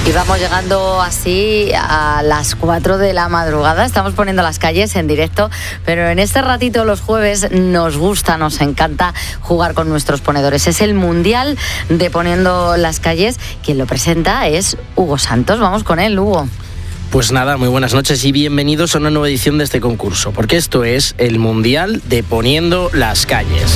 Y vamos llegando así a las 4 de la madrugada. Estamos poniendo las calles en directo, pero en este ratito los jueves nos gusta, nos encanta jugar con nuestros ponedores. Es el Mundial de Poniendo las Calles. Quien lo presenta es Hugo Santos. Vamos con él, Hugo. Pues nada, muy buenas noches y bienvenidos a una nueva edición de este concurso, porque esto es el Mundial de Poniendo las Calles.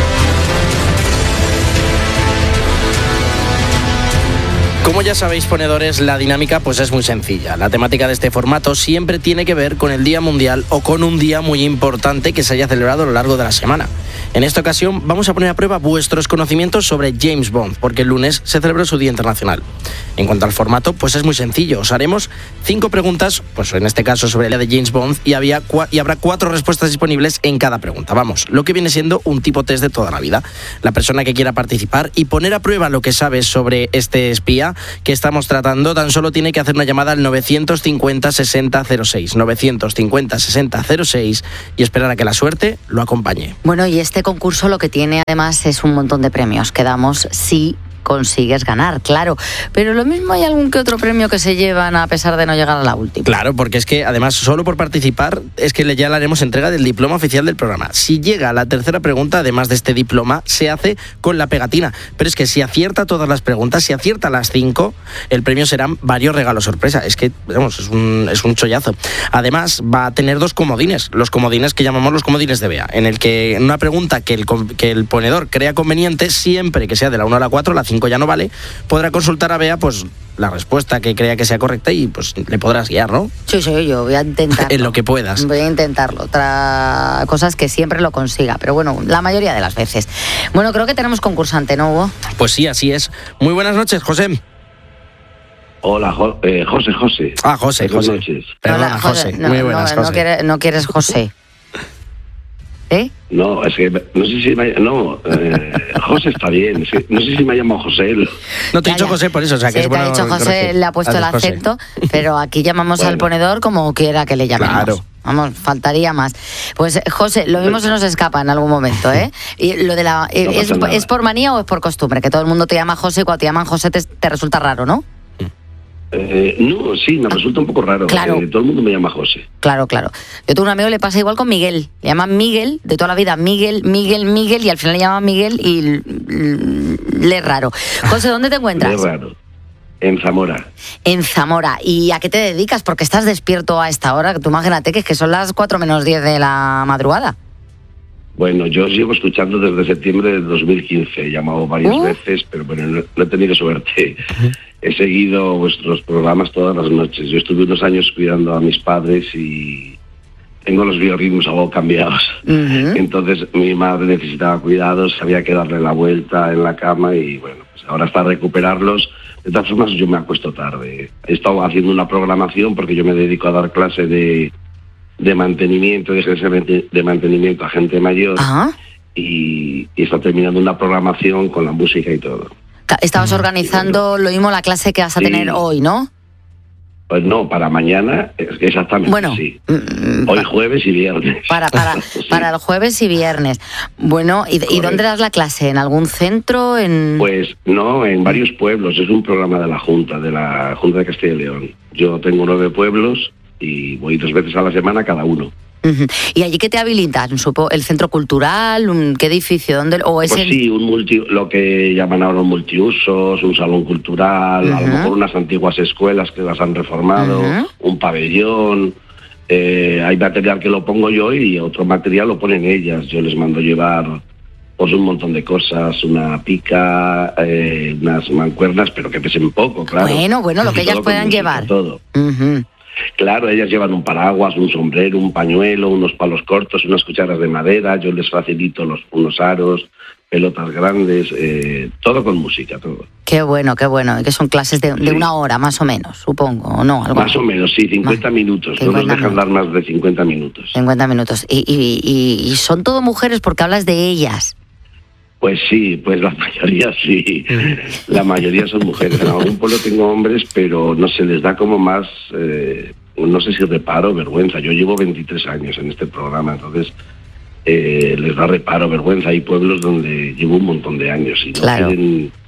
Como ya sabéis, ponedores, la dinámica pues es muy sencilla. La temática de este formato siempre tiene que ver con el Día Mundial o con un día muy importante que se haya celebrado a lo largo de la semana. En esta ocasión vamos a poner a prueba vuestros conocimientos sobre James Bond, porque el lunes se celebró su Día Internacional. En cuanto al formato, pues es muy sencillo. Os haremos 5 preguntas, pues en este caso sobre el día de James Bond, y habrá 4 respuestas disponibles en cada pregunta. Vamos, lo que viene siendo un tipo test de toda la vida. La persona que quiera participar y poner a prueba lo que sabes sobre este espía que estamos tratando, tan solo tiene que hacer una llamada al 950 60 06, 950 60 06 y esperar a que la suerte lo acompañe. Bueno, y este concurso lo que tiene además es un montón de premios que damos si consigues ganar, claro. Pero lo mismo hay algún que otro premio que se llevan a pesar de no llegar a la última. Claro, porque es que además solo por participar es que ya le haremos entrega del diploma oficial del programa. Si llega a la tercera pregunta, además de este diploma, se hace con la pegatina. Pero es que si acierta todas las preguntas, si acierta las 5, el premio serán varios regalos sorpresa. Es que, vamos, es un chollazo. Además, va a tener 2 comodines. Los comodines que llamamos los comodines de Bea, en el que en una pregunta que el ponedor crea conveniente, siempre que sea de la 1 a la 4, la 5 ya no vale, podrá consultar a Bea pues la respuesta que crea que sea correcta y pues le podrás guiar, ¿no? Sí, yo voy a intentarlo. En lo que puedas. Voy a intentarlo. Otra cosa es que siempre lo consiga, pero bueno, la mayoría de las veces. Bueno, creo que tenemos concursante, ¿no, Hugo? Pues sí, así es. Muy buenas noches, José. Hola, José. Ah, José. Buenas noches. Perdona, Hola, José. Muy buenas, José. No quieres José. ¿Eh? No, es que no sé si José está bien. Es que no sé si me ha llamado José. No te he dicho José por eso, o sea que es bueno. Te ha dicho José, le ha puesto el acento, pero aquí llamamos al ponedor como quiera que le llamemos. Claro. Vamos, faltaría más. Pues José, lo mismo se nos escapa en algún momento, ¿eh? Y lo de la ¿es por manía o es por costumbre? Que todo el mundo te llama José y cuando te llaman José te resulta raro, ¿no? No, sí, me resulta un poco raro. Claro. Todo el mundo me llama José. Claro. Yo tengo un amigo que le pasa igual con Miguel. Le llaman Miguel, de toda la vida, Miguel, y al final le llaman Miguel y le es raro. José, ¿dónde te encuentras? Es raro. En Zamora. En Zamora. ¿Y a qué te dedicas? Porque estás despierto a esta hora. Tú imagínate que es que son las 4 menos 10 de la madrugada. Bueno, yo os llevo escuchando desde septiembre de 2015. He llamado varias veces, pero bueno, no he tenido suerte. He seguido vuestros programas todas las noches. Yo estuve unos años cuidando a mis padres y tengo los biorritmos algo cambiados. Entonces mi madre necesitaba cuidados, había que darle la vuelta en la cama y bueno, pues ahora hasta recuperarlos. De todas formas, yo me acuesto tarde. He estado haciendo una programación porque yo me dedico a dar clase de mantenimiento, de mantenimiento a gente mayor. Y está terminando una programación con la música y todo. Estabas organizando lo mismo la clase que vas a tener hoy, ¿no? Pues no, para mañana, exactamente, bueno, sí. Hoy jueves y viernes. Sí. Para el jueves y viernes. Bueno, ¿y dónde das la clase? ¿En algún centro? Pues no, en varios pueblos. Es un programa de la Junta de Castilla y León. Yo tengo 9 pueblos y voy 2 veces a la semana cada uno. ¿Y allí qué te habilitan? ¿El centro cultural? ¿Qué edificio? ¿Dónde? Sí, lo que llaman ahora multiusos, un salón cultural, a lo mejor unas antiguas escuelas que las han reformado, un pabellón. Hay material que lo pongo yo y otro material lo ponen ellas. Yo les mando llevar pues un montón de cosas, una pica, unas mancuernas, pero que pesen poco, claro. Bueno, lo que ellas puedan llevar. Todo. Claro, ellas llevan un paraguas, un sombrero, un pañuelo, unos palos cortos, unas cucharas de madera, yo les facilito unos aros, pelotas grandes, todo con música, todo. Qué bueno, que son clases de 1 hora más o menos, supongo, ¿o no? Más o menos, sí, 50 minutos, no nos dejan dar más de 50 minutos. 50 minutos, y son todo mujeres porque hablas de ellas. Pues sí, pues la mayoría sí. La mayoría son mujeres. En algún pueblo tengo hombres, pero no se les da como más, no sé si reparo o vergüenza. Yo llevo 23 años en este programa, entonces les da reparo, vergüenza. Hay pueblos donde llevo un montón de años y no quieren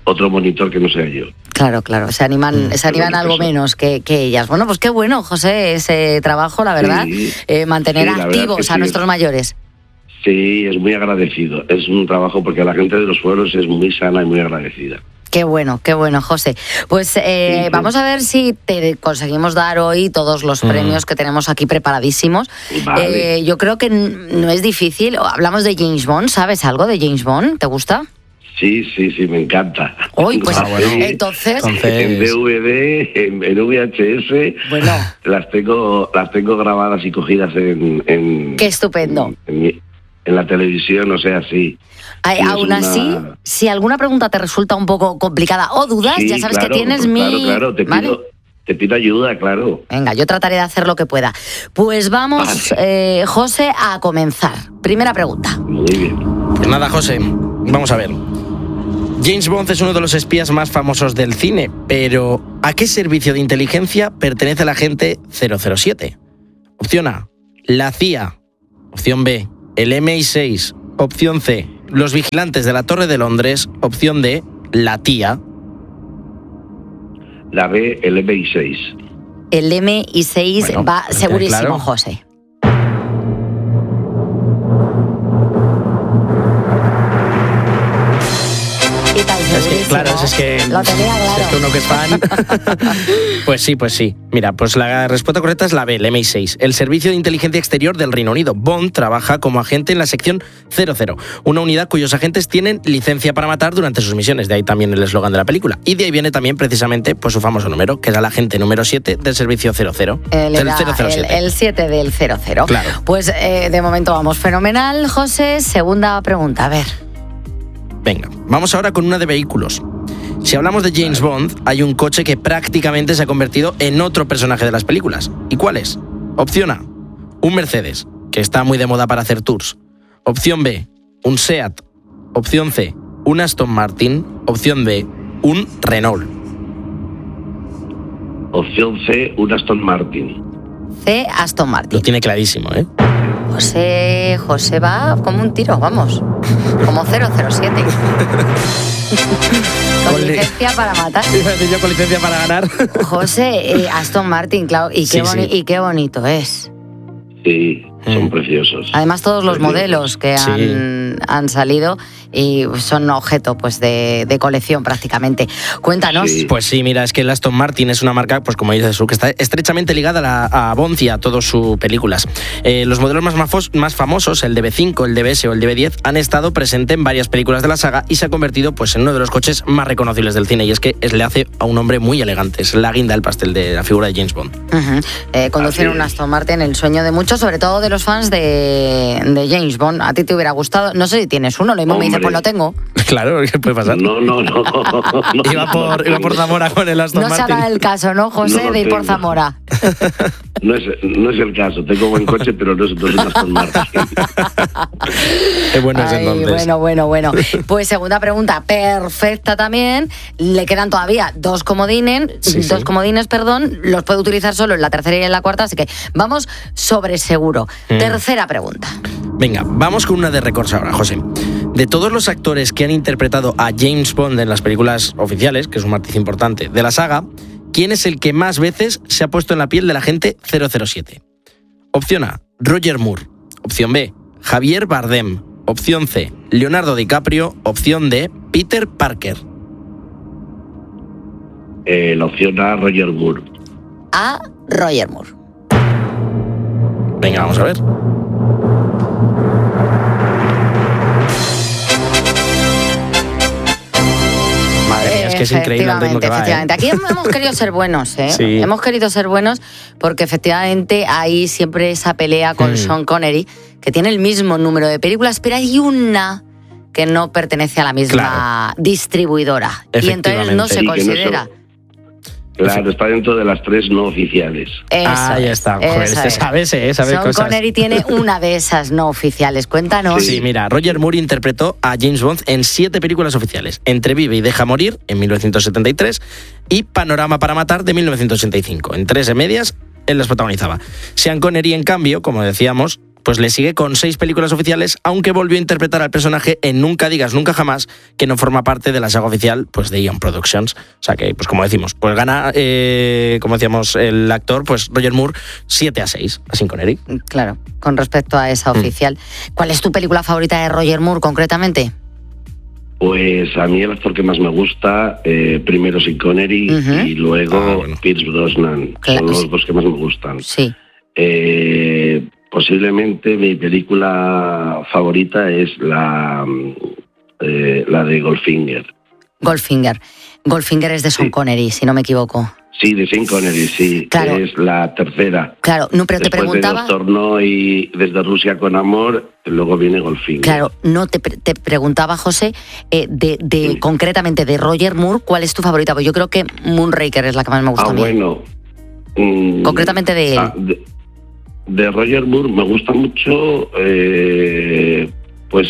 otro monitor que no sea yo. Claro, se animan algo menos que ellas. Bueno, pues qué bueno, José, ese trabajo, la verdad, mantener activos a nuestros mayores. Sí, es muy agradecido. Es un trabajo porque la gente de los pueblos es muy sana y muy agradecida. Qué bueno, José. Pues vamos a ver si te conseguimos dar hoy todos los premios que tenemos aquí preparadísimos. Vale. Yo creo que no es difícil. Hablamos de James Bond. ¿Sabes algo de James Bond? ¿Te gusta? Sí, me encanta. Uy, pues bueno. entonces... En DVD, en VHS, bueno, las tengo grabadas y cogidas en ¡qué estupendo! En la televisión, o sea, sí. Aún así, si alguna pregunta te resulta un poco complicada o dudas, ya sabes que tienes Claro, te pido ayuda, claro. Venga, yo trataré de hacer lo que pueda. Pues vamos, José, a comenzar. Primera pregunta. Muy bien. Pues nada, José, vamos a ver. James Bond es uno de los espías más famosos del cine, pero ¿a qué servicio de inteligencia pertenece el agente 007? Opción A, la CIA. Opción B, el MI6. Opción C, los vigilantes de la Torre de Londres. Opción D, la TIA. La B, el MI6. El MI6 va segurísimo, claro. José. Es que lo tenía claro. Es que uno que es fan. Pues sí. Mira, pues la respuesta correcta es la B, el MI6. El Servicio de Inteligencia Exterior del Reino Unido. Bond trabaja como agente en la sección 00, una unidad cuyos agentes tienen licencia para matar durante sus misiones. De ahí también el eslogan de la película. Y de ahí viene también precisamente pues su famoso número, que era el agente número 7 del Servicio 00. Del 007. El 7 del 00. Claro. Pues de momento vamos fenomenal, José. Segunda pregunta, a ver. Venga, vamos ahora con una de vehículos. Si hablamos de James Bond, hay un coche que prácticamente se ha convertido en otro personaje de las películas. ¿Y cuál es? Opción A, un Mercedes, que está muy de moda para hacer tours. Opción B, un Seat. Opción C, un Aston Martin. Opción D, un Renault. Opción C, un Aston Martin. C, Aston Martin. Lo tiene clarísimo, ¿eh? José va como un tiro, vamos. Como 007. Con licencia para matar. Yo con licencia para ganar. José, Aston Martin, claro. Y qué bonito es. Sí, son preciosos. Además, todos los modelos que han salido y son objeto pues de colección prácticamente. Cuéntanos. Sí. Pues sí, mira, es que el Aston Martin es una marca, pues como dices tú, que está estrechamente ligada a Bond y a todas sus películas. Los modelos más famosos, el DB5, el DBS o el DB10, han estado presentes en varias películas de la saga y se ha convertido pues en uno de los coches más reconocibles del cine. Y es que le hace a un hombre muy elegante. Es la guinda del pastel de la figura de James Bond. Conducir un Aston Martin, el sueño de muchos, sobre todo de los fans de James Bond. ¿A ti te hubiera gustado? No sé si tienes uno, lo mismo me dice, pues lo tengo. Claro, ¿qué puede pasar? No. Iba por Zamora con el Aston Martin. No se hará el caso, ¿no, José, de ir por Zamora? No es el caso. Tengo buen coche, pero no es un Aston Martin. Qué bueno es entonces. Bueno. Pues segunda pregunta, perfecta también. Le quedan todavía dos comodines, los puede utilizar solo en la tercera y en la cuarta, así que vamos sobre seguro. Tercera pregunta. Venga, vamos con una de récords ahora, José. De todos los actores que han interpretado a James Bond en las películas oficiales, que es un matiz importante de la saga, ¿quién es el que más veces se ha puesto en la piel del agente 007? Opción A, Roger Moore. Opción B, Javier Bardem. Opción C, Leonardo DiCaprio. Opción D, Peter Parker. La opción A, Roger Moore. A, Roger Moore. Venga, vamos a ver. Es que es increíble el ritmo que va, efectivamente. Aquí hemos querido ser buenos, ¿eh? Sí. Hemos querido ser buenos porque efectivamente hay siempre esa pelea con Sean Connery, que tiene el mismo número de películas, pero hay una que no pertenece a la misma distribuidora. Y entonces no se considera. Claro, está dentro de las 3 no oficiales. Ya está. Joder, sabe Sean cosas. Connery tiene una de esas no oficiales. Cuéntanos. Sí, mira, Roger Moore interpretó a James Bond en 7 películas oficiales. Entre Vive y Deja Morir, en 1973, y Panorama para Matar, de 1985. En 3 medias, él las protagonizaba. Sean Connery, en cambio, como decíamos, pues le sigue con 6 películas oficiales, aunque volvió a interpretar al personaje en Nunca digas nunca jamás, que no forma parte de la saga oficial pues de Eon Productions. O sea que, pues como decimos, pues gana, como decíamos, el actor, pues Roger Moore, 7-6 a Sean Connery. Claro, con respecto a esa oficial. ¿Cuál es tu película favorita de Roger Moore, concretamente? Pues a mí el actor que más me gusta, primero Sean Connery y luego Pierce Brosnan. Son los dos que más me gustan. Sí. Posiblemente mi película favorita es la de Goldfinger. Goldfinger es de Sean Connery, si no me equivoco. Sí, de Sean Connery, sí. Claro. Es la tercera. Claro, no, pero después te preguntaba... de Doctor No y Desde Rusia con Amor, luego viene Goldfinger. Claro, no te preguntaba, José, concretamente de Roger Moore, ¿cuál es tu favorita? Pues yo creo que Moonraker es la que más me gusta a mí. Bueno. Concretamente de él. De Roger Moore me gusta mucho, pues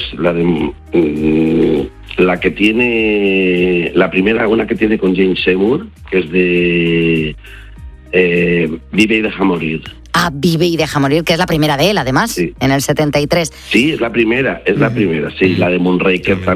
la que tiene, la primera, una que tiene con James Seymour, que es de Vive y deja morir. Vive y deja morir, que es la primera de él, además, en el 73. Sí, es la primera, sí, la de Moonraker también.